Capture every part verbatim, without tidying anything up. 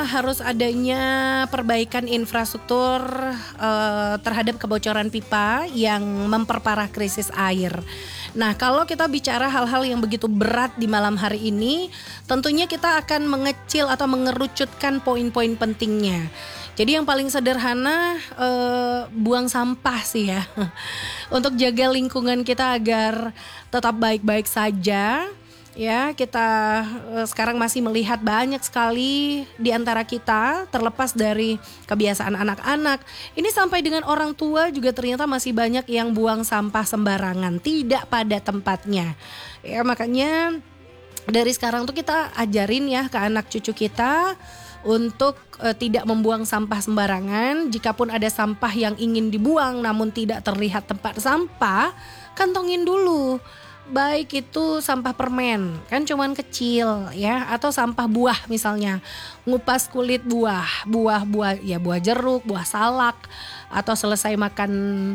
harus adanya perbaikan infrastruktur uh, terhadap kebocoran pipa yang memperparah krisis air. Nah, kalau kita bicara hal-hal yang begitu berat di malam hari ini, tentunya kita akan mengecil atau mengerucutkan poin-poin pentingnya. Jadi yang paling sederhana uh, buang sampah sih ya. Untuk jaga lingkungan kita agar tetap baik-baik saja. Ya, kita uh, sekarang masih melihat banyak sekali di antara kita, terlepas dari kebiasaan anak-anak, ini sampai dengan orang tua juga ternyata masih banyak yang buang sampah sembarangan, tidak pada tempatnya. Ya, makanya dari sekarang tuh kita ajarin ya ke anak cucu kita untuk uh, tidak membuang sampah sembarangan. Jikapun ada sampah yang ingin dibuang namun tidak terlihat tempat sampah, kantongin dulu. Baik itu sampah permen, kan cuman kecil ya, atau sampah buah misalnya, ngupas kulit buah, buah-buah ya buah jeruk, buah salak, atau selesai makan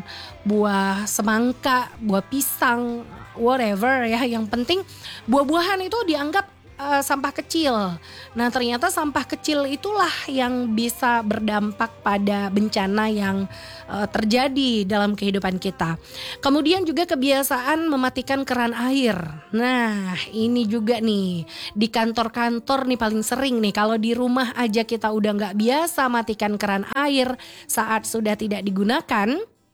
buah semangka, buah pisang, whatever ya. Yang penting buah-buahan itu dianggap Uh, sampah kecil. Nah, ternyata sampah kecil itulah yang bisa berdampak pada bencana yang uh, terjadi dalam kehidupan kita. Kemudian juga kebiasaan mematikan keran air. Nah, ini juga nih di kantor-kantor nih paling sering nih. Kalau di rumah aja kita udah nggak biasa matikan keran air saat sudah tidak digunakan,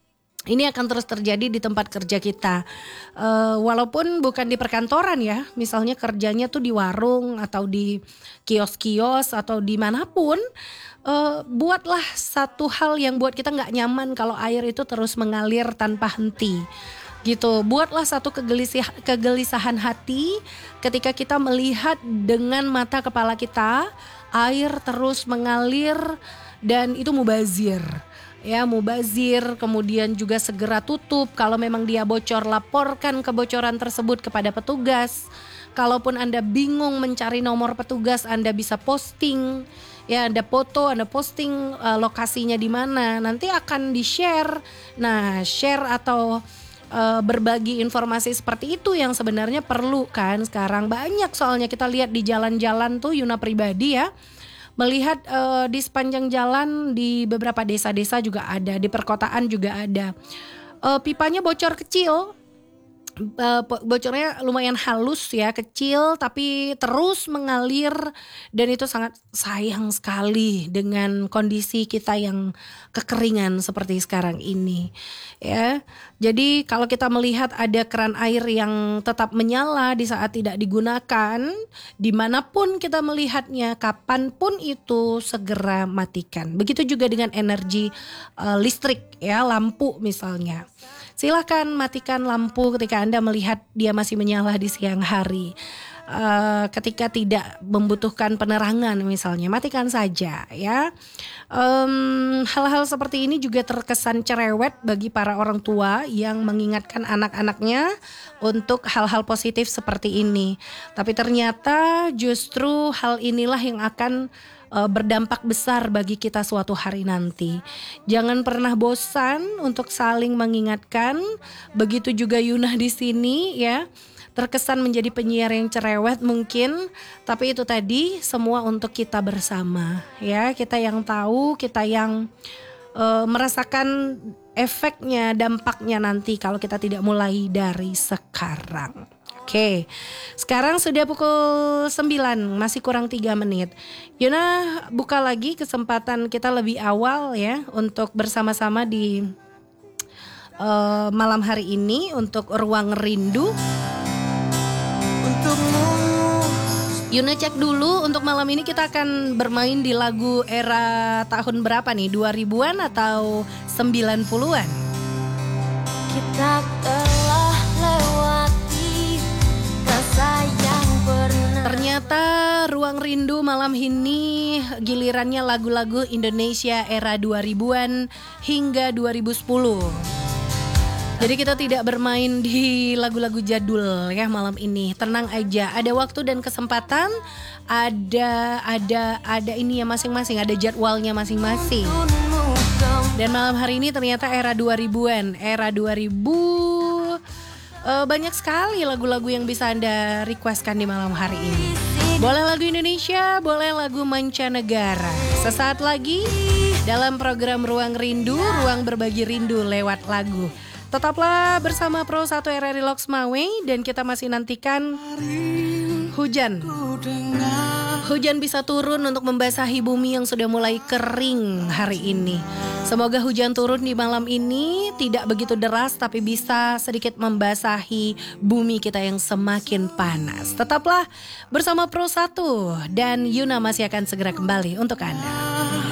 ini akan terus terjadi di tempat kerja kita. Uh, walaupun bukan di perkantoran ya, misalnya kerjanya tuh di warung atau di kios-kios atau dimanapun, uh, buatlah satu hal yang buat kita nggak nyaman kalau air itu terus mengalir tanpa henti. Gitu, buatlah satu kegelisah, kegelisahan hati ketika kita melihat dengan mata kepala kita air terus mengalir dan itu mubazir. Ya, mubazir, kemudian juga segera tutup. Kalau memang dia bocor, laporkan kebocoran tersebut kepada petugas. Kalaupun Anda bingung mencari nomor petugas, Anda bisa posting. Ya, Anda foto, Anda posting uh, lokasinya di mana. Nanti akan di-share. Nah, share atau uh, berbagi informasi seperti itu yang sebenarnya perlu kan sekarang. Banyak soalnya kita lihat di jalan-jalan tuh, Yuna pribadi ya. Melihat uh, di sepanjang jalan di beberapa desa-desa juga ada, di perkotaan juga ada. Uh, pipanya bocor kecil, uh, bocornya lumayan halus ya, kecil tapi terus mengalir dan itu sangat sayang sekali dengan kondisi kita yang kekeringan seperti sekarang ini. Ya, jadi kalau kita melihat ada keran air yang tetap menyala di saat tidak digunakan, dimanapun kita melihatnya, kapanpun itu segera matikan. Begitu juga dengan energi uh, listrik ya, lampu misalnya. Silakan matikan lampu ketika Anda melihat dia masih menyala di siang hari. Uh, ketika tidak membutuhkan penerangan misalnya, matikan saja ya. Um, hal-hal seperti ini juga terkesan cerewet bagi para orang tua yang mengingatkan anak-anaknya untuk hal-hal positif seperti ini. Tapi ternyata justru hal inilah yang akan uh, berdampak besar bagi kita suatu hari nanti. Jangan pernah bosan untuk saling mengingatkan. Begitu juga Yuna di sini ya. Terkesan menjadi penyiar yang cerewet mungkin, tapi itu tadi semua untuk kita bersama ya, kita yang tahu, kita yang uh, merasakan efeknya, dampaknya nanti kalau kita tidak mulai dari sekarang. Oke, sekarang sudah pukul sembilan, masih kurang tiga menit. Yuna buka lagi kesempatan kita lebih awal ya untuk bersama-sama di uh, malam hari ini untuk Ruang Rindu. Yuna cek dulu untuk malam ini kita akan bermain di lagu era tahun berapa nih? dua ribuan atau sembilan puluhan? Kita telah lewati rasa yang pernah. Ternyata Ruang Rindu malam ini gilirannya lagu-lagu Indonesia era dua ribuan hingga dua ribu sepuluh. Jadi kita tidak bermain di lagu-lagu jadul ya malam ini. Tenang aja, ada waktu dan kesempatan, ada ada ada ini ya masing-masing, ada jadwalnya masing-masing. Dan malam hari ini ternyata era dua ribuan, era dua ribu uh, banyak sekali lagu-lagu yang bisa Anda requestkan di malam hari ini. Boleh lagu Indonesia, boleh lagu mancanegara. Sesaat lagi dalam program Ruang Rindu, ruang berbagi rindu lewat lagu. Tetaplah bersama Pro satu R R I Loks Mawe dan kita masih nantikan hujan. Hujan bisa turun untuk membasahi bumi yang sudah mulai kering hari ini. Semoga hujan turun di malam ini tidak begitu deras tapi bisa sedikit membasahi bumi kita yang semakin panas. Tetaplah bersama Pro satu dan Yuna masih akan segera kembali untuk Anda.